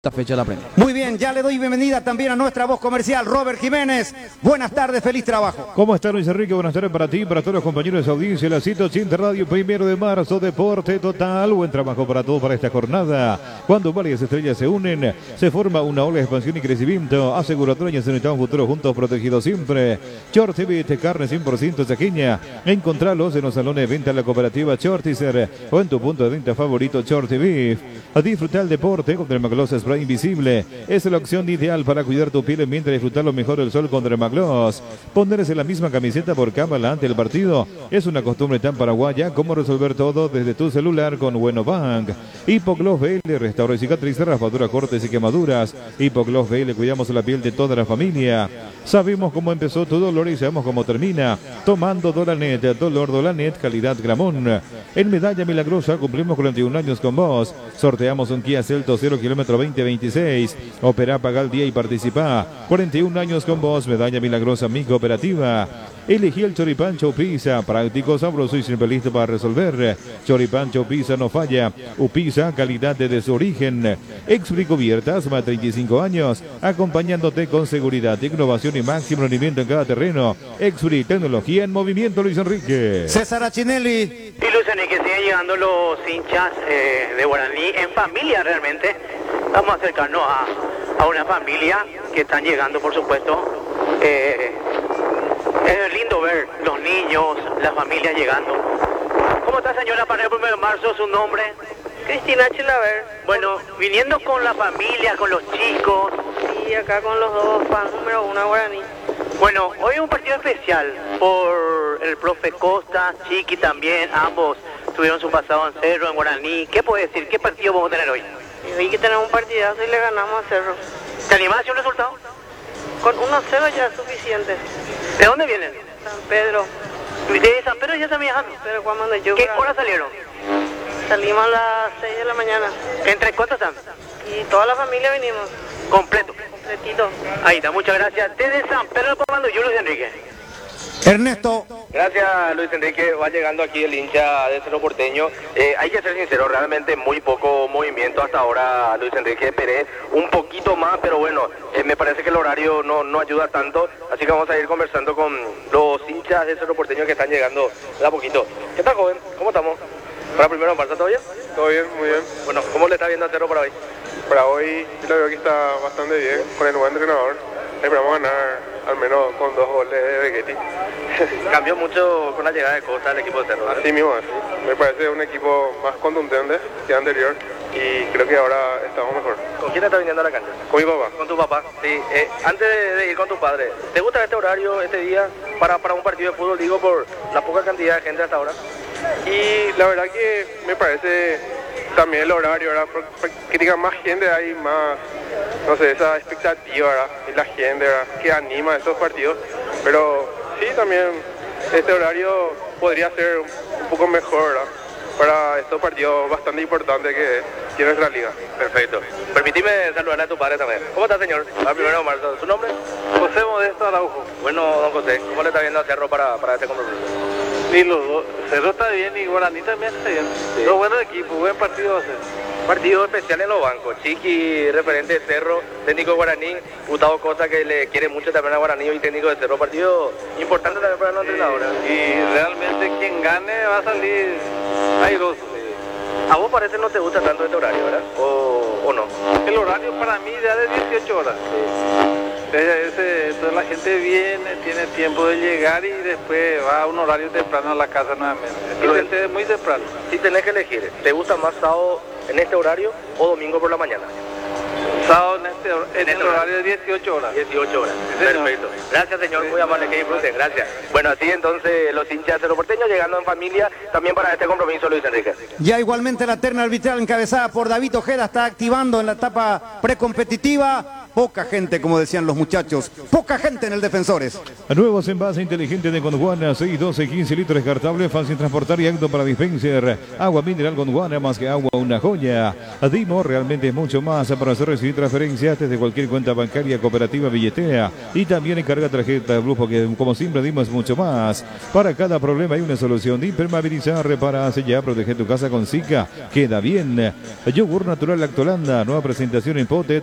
Esta fecha la Premier. Muy bien, ya le doy bienvenida también a nuestra voz comercial, Robert Jiménez. Buenas tardes, feliz trabajo. ¿Cómo está Luis Enrique? Buenas tardes para ti, para todos los compañeros de audiencia. La cita 80 Radio, 1 de marzo, Deporte Total. Buen trabajo para todos para esta jornada. Cuando varias estrellas se unen, se forma una ola de expansión y crecimiento. Aseguradora y un futuro juntos, protegidos siempre. Shortibit, carne 100% saqueña. Encontralos en los salones de venta de la cooperativa Shortizer o en tu punto de venta favorito Shortibit. A disfrutar el deporte con Dermagloss Spray Invisible. Es la opción ideal para cuidar tu piel mientras disfrutar lo mejor del sol con Dermagloss. Ponerse la misma camiseta por cámara ante el partido es una costumbre tan paraguaya como resolver todo desde tu celular con Buenobank. Hipogloss BL, restaura y cicatrices, raspaduras, cortes y quemaduras. Hipogloss BL, cuidamos la piel de toda la familia. Sabemos cómo empezó tu dolor y sabemos cómo termina. Tomando Dolanet, dolor Dolanet, calidad Gramón. En Medalla Milagrosa cumplimos 41 años con vos. Sorteamos un Kia Celto 0 kilómetro 2026. Opera, paga al día y participa. 41 años con vos, Medalla Milagrosa, mi cooperativa. Elegí el Choripancho Pizza, práctico, sabroso y siempre listo para resolver. Choripancho Pizza no falla. Upizza, calidad desde su origen. Exbricubiertas, más de 35 años, acompañándote con seguridad, innovación y máximo rendimiento en cada terreno. Exbri, tecnología en movimiento, Luis Enrique. César Achinelli. Y Luis Enrique, siguen llegando los hinchas de Guaraní en familia realmente. Vamos a acercarnos a una familia que están llegando, por supuesto. Es lindo ver los niños, la familia llegando. ¿Cómo está, señora, para el 1 de marzo? ¿Su nombre? Cristina Chilaver. Bueno, viniendo con la familia, con los chicos. Y acá con los dos fans número 1 Guaraní. Bueno, hoy es un partido especial por el profe Costa, Chiqui también, ambos tuvieron su pasado en Cerro, en Guaraní. ¿Qué puede decir? ¿Qué partido vamos a tener hoy? Y hoy que tenemos un partidazo y le ganamos a Cerro. ¿Te animás a hacer un resultado? Con 1-0 ya es suficiente. ¿De dónde vienen? San Pedro. ¿De San Pedro ya están viajando? Pero cuando yo... ¿Qué hora salieron? Salimos a las 6 de la mañana. ¿Entre cuántos están? Y toda la familia vinimos. Completo. Completito. Ahí está, muchas gracias. Desde San Pedro, comando yo, Luis Enrique. Ernesto. Gracias, Luis Enrique. Va llegando aquí el hincha de Cerro Porteño. Hay que ser sincero, realmente muy poco movimiento hasta ahora, Luis Enrique. Esperé un poquito más, pero bueno, me parece que el horario no ayuda tanto. Así que vamos a ir conversando con los hinchas de Cerro Porteño que están llegando de a poquito. ¿Qué tal, joven? ¿Cómo estamos? ¿Para primero marzo todo bien? Todo bien, muy bien. Bueno, ¿cómo le está viendo a Cerro para hoy? Para hoy yo lo veo que está bastante bien con el nuevo entrenador. Esperamos ganar al menos con 2 goles de Begetti. Cambió mucho con la llegada de Costa al equipo de Cerro, ¿verdad? Así mismo, así. Me parece un equipo más contundente que anterior y creo que ahora estamos mejor. ¿Con quién está viniendo a la cancha? Con mi papá. Con tu papá, sí. Antes de ir con tu padre, ¿te gusta este horario, este día, para un partido de fútbol, digo, por la poca cantidad de gente hasta ahora? Y la verdad que me parece también el horario, ¿verdad? Que diga más gente, hay más, no sé, esa expectativa, ¿verdad? Y la gente, ¿verdad? Que anima estos partidos. Pero sí, también este horario podría ser un poco mejor, ¿verdad? Para estos partidos bastante importantes que tiene nuestra liga. Perfecto. Permitime saludar a tu padre también. ¿Cómo está, señor? Al 1 de marzo. ¿Su nombre? José Modesto Araujo. Bueno, don José, ¿cómo le está viendo a Cerro para este compromiso? Y los dos, Cerro está bien y Guaraní también está bien. Sí. Dos buenos equipos, buen partido va a ser. Partido especial en los bancos. Chiqui, referente de Cerro, técnico de Guaraní. Gustavo Costa, que le quiere mucho también a Guaraní y técnico de Cerro. Partido importante también para los entrenadores. Y realmente quien gane va a salir airoso. ¿A vos parece no te gusta tanto este horario, verdad? ¿O no? El horario para mí ya de 18 horas. Entonces la gente viene, tiene tiempo de llegar y después va a un horario temprano a la casa nuevamente. Es muy temprano. Si tenés que elegir, ¿te gusta más sábado en este horario o domingo por la mañana? Sábado en el horario de 18 horas. 18 horas. Sí, perfecto. Gracias, señor. Muy amable, que disfruten. Gracias. Bueno, así entonces los hinchas de Cerro Porteño llegando en familia también para este compromiso, Luis Enrique. Ya igualmente la terna arbitral encabezada por David Ojeda está activando en la etapa precompetitiva. poca gente, como decían los muchachos, poca gente en el Defensores. Nuevos envases inteligentes de Gondwana, 6, 12, 15 litros descartable, fácil transportar y apto para dispenser. Agua mineral Gondwana, más que agua, una joya. Dimo realmente es mucho más para hacer recibir transferencias desde cualquier cuenta bancaria, cooperativa, billetera. Y también encarga tarjeta Blue, porque como siempre Dimo es mucho más. Para cada problema hay una solución. Impermeabilizar, repara, sellar, protege tu casa con Zika. Queda bien. Yogur natural Lactolanda, nueva presentación en pote.